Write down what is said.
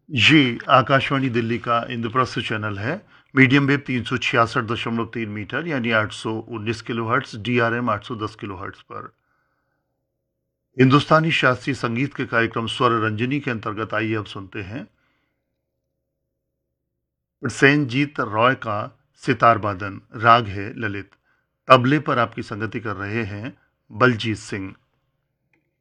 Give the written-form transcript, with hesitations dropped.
ये आकाशवाणी दिल्ली का इंद्रप्रस्थ चैनल है। मीडियम वेव 366.3 मीटर यानी 819 किलोहर्ट्ज़, DRM 810 किलोहर्ट्ज़ पर। हिंदुस्तानी शास्त्रीय संगीत के कार्यक्रम स्वर रंजनी के अंतर्गत आइए अब सुनते हैं प्रसेनजीत रॉय का सितार वादन। राग है ललित। तबले पर आपकी संगति कर रहे हैं बलजीत सिंह।